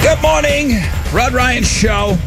Good morning, Rod Ryan Show.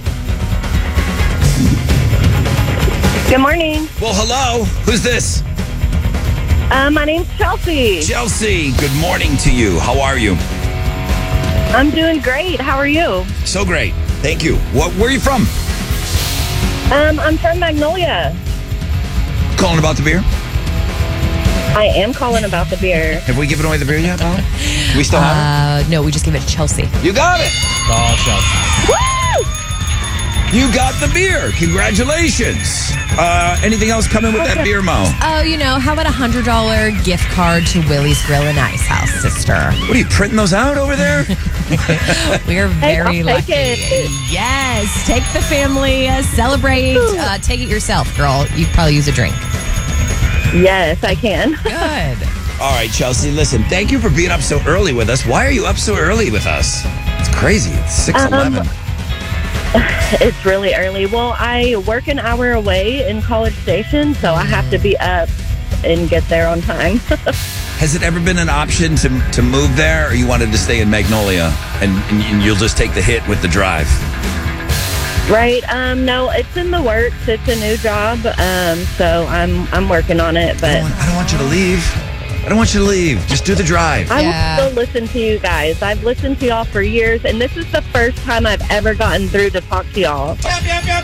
Good morning. Well, hello. Who's this? My name's Chelsea. Chelsea, good morning to you. How are you? I'm doing great. How are you? So great. Thank you. Where are you from? I'm from Magnolia. Calling about the beer? I am calling about the beer. Have we given away the beer yet, Molly? We still have No, we just give it to Chelsea. it? You got it. Oh, Chelsea. Woo! You got the beer. Congratulations. Anything else coming with that beer, Mo? Oh, how about a $100 gift card to Willie's Grill and Ice House, sister? What are you printing those out over there? We are very I'll lucky. take it. Yes, take the family, celebrate. Take it yourself, girl. You could probably use a drink. Yes, I can. Good. All right, Chelsea, listen, thank you for being up so early with us. Why are you up so early with us? It's crazy. It's 6:11. It's really early. Well, I work an hour away in College Station, so I have to be up and get there on time. Has it ever been an option to move there, or you wanted to stay in Magnolia and you'll just take the hit with the drive? Right? No, it's in the works. It's a new job, so I'm working on it. But I don't want you to leave. I don't want you to leave. Just do the drive. I Yeah. will still listen to you guys. I've listened to y'all for years, and this is the first time I've ever gotten through to talk to y'all. Best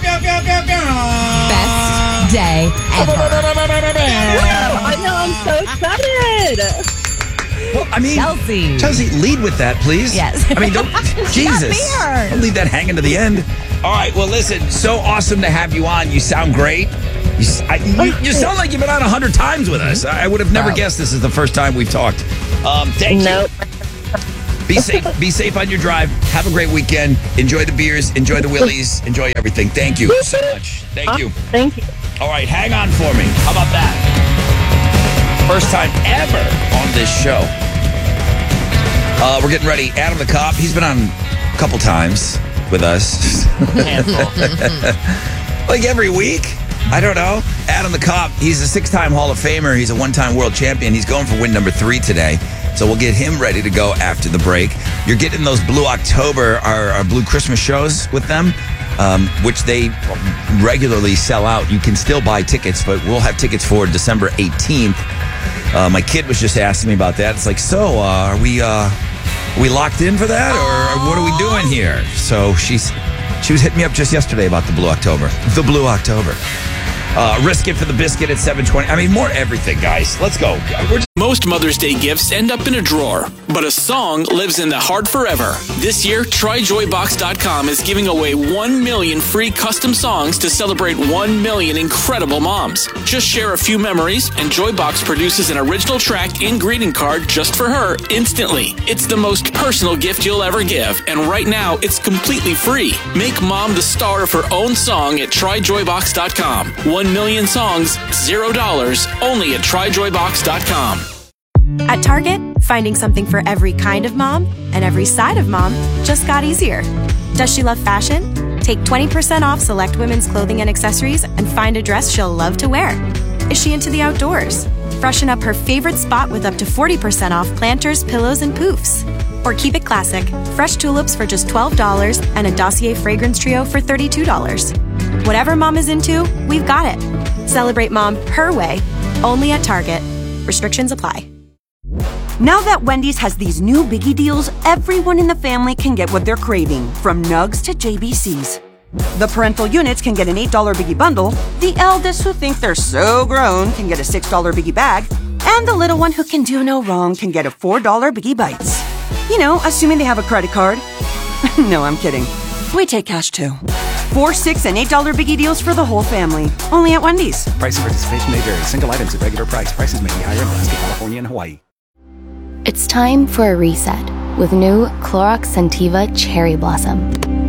day ever. I know, I'm so excited. Well, I mean, Chelsea. lead with that, please. Yes. I mean, don't. Jesus. beer. Don't leave that hanging to the end. All right. Well, listen. So awesome to have you on. You sound great. You sound like you've been on 100 times with us. I would have never guessed this is the first time we've talked. Thank Nope. you. Be safe. Be safe on your drive. Have a great weekend. Enjoy the beers. Enjoy the Willies. Enjoy everything. Thank you so much. Thank you. Thank you. All right. Hang on for me. How about that? First time ever on this show. We're getting ready. Adam the Cop. He's been on a couple times with us. Like every week. I don't know. Adam the Cop, he's a 6-time Hall of Famer. He's a 1-time world champion. He's going for win number 3 today. So we'll get him ready to go after the break. You're getting those Blue October, our Blue Christmas shows with them, which they regularly sell out. You can still buy tickets, but we'll have tickets for December 18th. My kid was just asking me about that. It's like, so are we locked in for that, or what are we doing here? So she was hitting me up just yesterday about the Blue October. The Blue October. Risk it for the biscuit at 7:20. I mean, more everything, guys. Let's go. Most Mother's Day gifts end up in a drawer, but a song lives in the heart forever. This year, TryJoyBox.com is giving away 1 million free custom songs to celebrate 1 million incredible moms. Just share a few memories, and Joybox produces an original track and greeting card just for her instantly. It's the most personal gift you'll ever give, and right now, it's completely free. Make mom the star of her own song at TryJoyBox.com. 1 million songs, $0, only at TryJoyBox.com. At Target, finding something for every kind of mom and every side of mom just got easier. Does she love fashion? Take 20% off select women's clothing and accessories and find a dress she'll love to wear. Is she into the outdoors? Freshen up her favorite spot with up to 40% off planters, pillows, and poofs. Or keep it classic, fresh tulips for just $12 and a Dossier fragrance trio for $32. Whatever mom is into, we've got it. Celebrate mom her way, only at Target. Restrictions apply. Now that Wendy's has these new biggie deals, everyone in the family can get what they're craving, from nugs to JBCs. The parental units can get an $8 biggie bundle, the eldest who think they're so grown can get a $6 biggie bag, and the little one who can do no wrong can get a $4 biggie bites. You know, assuming they have a credit card. No, I'm kidding. We take cash too. 4, 6, and $8 biggie deals for the whole family. Only at Wendy's. Price and participation may vary. Single items at regular price. Prices may be higher in Alaska, California, and Hawaii. It's time for a reset with new Clorox Scentiva Cherry Blossom.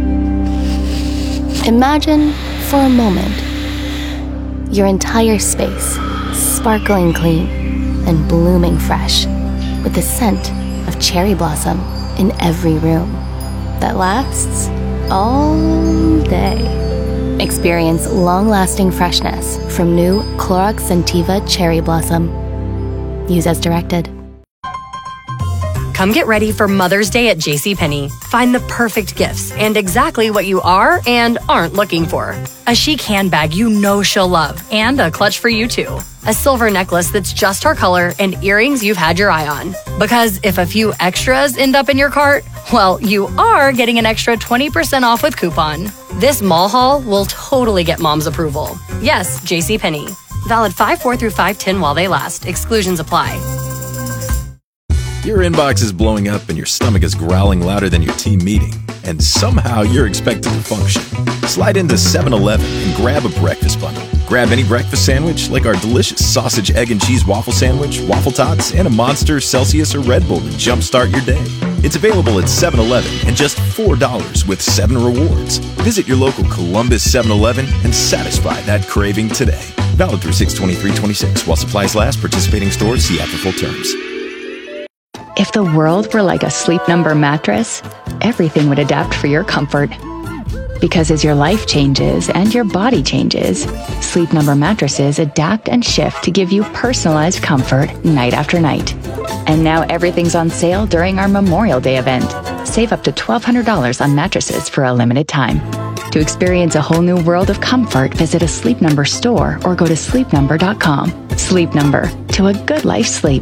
Imagine, for a moment, your entire space sparkling clean and blooming fresh with the scent of cherry blossom in every room that lasts all day. Experience long-lasting freshness from new Clorox Scentiva Cherry Blossom. Use as directed. Come get ready for Mother's Day at JCPenney. Find the perfect gifts and exactly what you are and aren't looking for. A chic handbag you know she'll love and a clutch for you too. A silver necklace that's just her color and earrings you've had your eye on. Because if a few extras end up in your cart, well, you are getting an extra 20% off with coupon. This mall haul will totally get mom's approval. Yes, JCPenney. Valid 5/4 through 5/10 while they last. Exclusions apply. Your inbox is blowing up and your stomach is growling louder than your team meeting, and somehow you're expected to function. Slide into 7-Eleven and grab a breakfast bundle. Grab any breakfast sandwich like our delicious sausage, egg, and cheese waffle sandwich, waffle tots, and a Monster, Celsius, or Red Bull to jumpstart your day. It's available at 7-Eleven and just $4 with 7 rewards. Visit your local Columbus 7-Eleven and satisfy that craving today. Valid through 6/23/26 while supplies last. Participating stores see after full terms. If the world were like a Sleep Number mattress, everything would adapt for your comfort. Because as your life changes and your body changes, Sleep Number mattresses adapt and shift to give you personalized comfort night after night. And now everything's on sale during our Memorial Day event. Save up to $1,200 on mattresses for a limited time. To experience a whole new world of comfort, visit a Sleep Number store or go to sleepnumber.com. Sleep Number, to a good life sleep.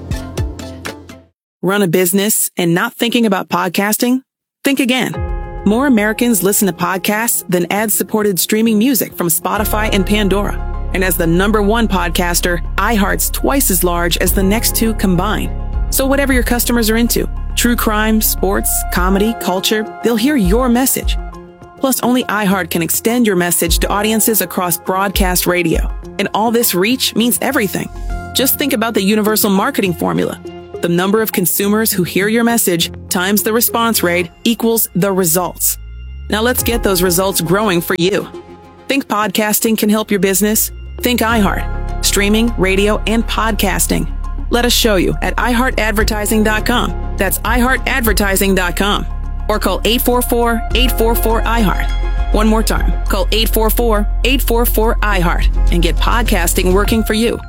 Run a business and not thinking about podcasting? Think again. More Americans listen to podcasts than ad-supported streaming music from Spotify and Pandora. And as the #1 podcaster, iHeart's twice as large as the next two combined. So whatever your customers are into, true crime, sports, comedy, culture, they'll hear your message. Plus, only iHeart can extend your message to audiences across broadcast radio. And all this reach means everything. Just think about the universal marketing formula. The number of consumers who hear your message times the response rate equals the results. Now let's get those results growing for you. Think podcasting can help your business? Think iHeart. Streaming, radio, and podcasting. Let us show you at iHeartAdvertising.com. That's iHeartAdvertising.com. Or call 844-844-iHeart. One more time. Call 844-844-iHeart and get podcasting working for you.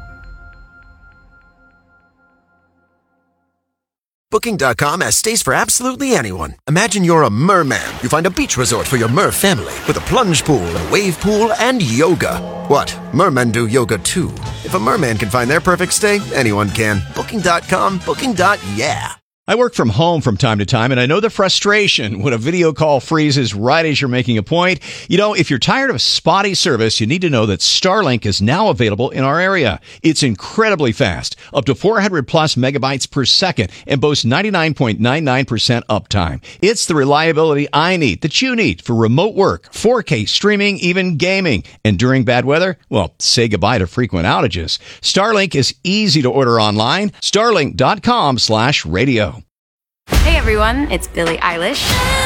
Booking.com has stays for absolutely anyone. Imagine you're a merman. You find a beach resort for your mer family with a plunge pool, a wave pool, and yoga. What? Mermen do yoga too. If a merman can find their perfect stay, anyone can. Booking.com, booking.yeah. I work from home from time to time, and I know the frustration when a video call freezes right as you're making a point. You know, if you're tired of spotty service, you need to know that Starlink is now available in our area. It's incredibly fast, up to 400 plus megabytes per second, and boasts 99.99% uptime. It's the reliability I need, that you need, for remote work, 4K streaming, even gaming. And during bad weather, well, say goodbye to frequent outages. Starlink is easy to order online. Starlink.com/radio. Hey everyone, it's Billie Eilish.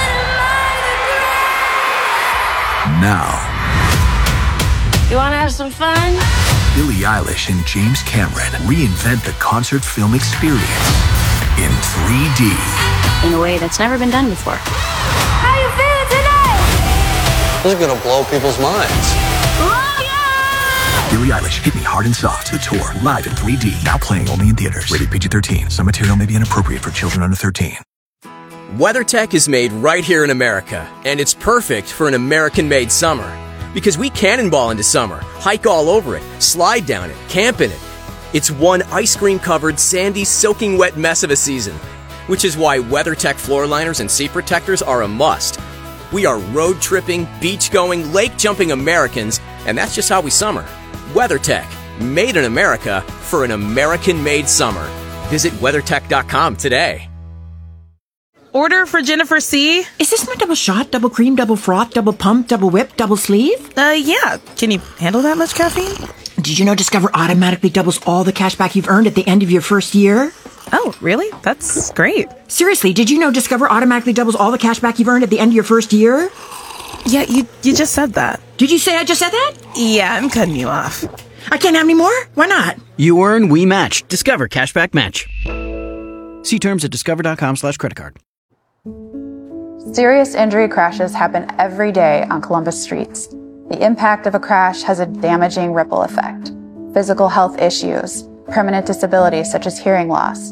Now, You wanna have some fun? Billie Eilish and James Cameron reinvent the concert film experience in 3D. In a way that's never been done before. How you feeling today? This is gonna blow people's minds. Billie Eilish, Hit Me Hard and Soft, the tour, live in 3D, now playing only in theaters. Rated PG-13. Some material may be inappropriate for children under 13. WeatherTech is made right here in America, and it's perfect for an American-made summer. Because we cannonball into summer, hike all over it, slide down it, camp in it. It's one ice cream-covered, sandy, soaking wet mess of a season, which is why WeatherTech floor liners and seat protectors are a must. We are road-tripping, beach-going, lake-jumping Americans, and that's just how we summer. WeatherTech, made in America for an American-made summer. Visit WeatherTech.com today. Order for Jennifer C. Is this my double shot, double cream, double froth, double pump, double whip, double sleeve? Yeah. Can you handle that much caffeine? Did you know Discover automatically doubles all the cash back you've earned at the end of your first year? Oh, really? That's great. Seriously, did you know Discover automatically doubles all the cash back you've earned at the end of your first year? Yeah, you just said that. Did you say I just said that? Yeah, I'm cutting you off. I can't have any more? Why not? You earn, we match. Discover Cashback Match. See terms at discover.com/creditcard. Serious injury crashes happen every day on Columbus streets. The impact of a crash has a damaging ripple effect. Physical health issues, permanent disabilities such as hearing loss,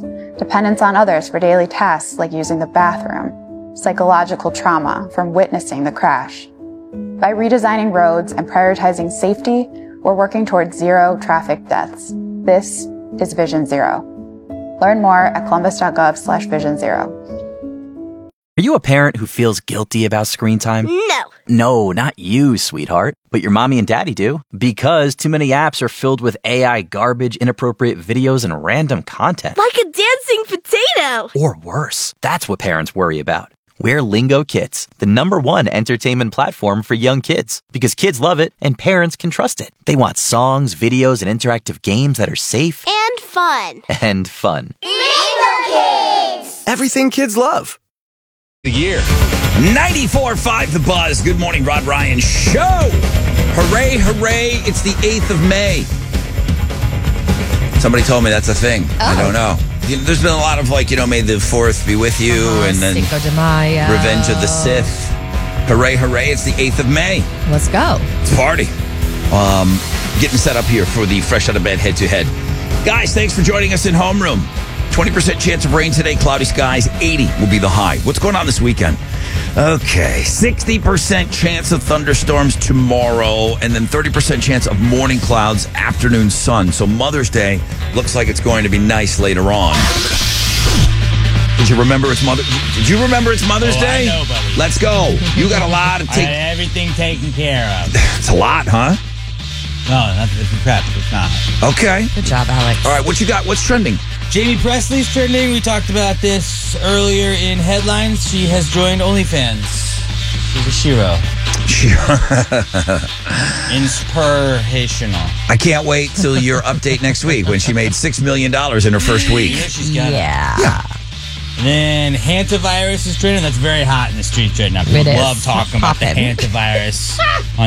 dependence on others for daily tasks like using the bathroom, psychological trauma from witnessing the crash. By redesigning roads and prioritizing safety, we're working towards zero traffic deaths. This is Vision Zero. Learn more at columbus.gov/Vision Zero. Are you a parent who feels guilty about screen time? No. No, not you, sweetheart. But your mommy and daddy do. Because too many apps are filled with AI garbage, inappropriate videos, and random content. Like a dancing potato. Or worse. That's what parents worry about. We're Lingo Kids, the #1 entertainment platform for young kids. Because kids love it and parents can trust it. They want songs, videos, and interactive games that are safe. And fun. And fun. Lingo Kids. Everything kids love. The year. 94.5 The Buzz. Good morning, Rod Ryan Show. Hooray, hooray. It's the 8th of May. Somebody told me that's a thing. I don't know. There's been a lot of may the 4th be with you, and then Cinco de Mayo. Revenge of the Sith. Hooray, hooray. It's the 8th of May. Let's go. It's a party. Getting set up here for the Fresh Out of Bed head-to-head. Guys, thanks for joining us in Homeroom. 20% chance of rain today, cloudy skies, 80 will be the high. What's going on this weekend? Okay, 60% chance of thunderstorms tomorrow, and then 30% chance of morning clouds, afternoon sun. So Mother's Day looks like it's going to be nice later on. Did you remember it's Mother's Day? I know, buddy. Let's go. You got a lot of I had everything taken care of. It's a lot, huh? No, it's a prep. It's not. Okay. Good job, Alex. All right, what you got? What's trending? Jamie Presley's trending. We talked about this earlier in headlines. She has joined OnlyFans. She's a shiro. Inspirational. I can't wait till your update next week when she made $6 million in her first week. You know she's got yeah. And then hantavirus is trending. That's very hot in the streets right now. People It is. love talking about the Poppin'. hantavirus on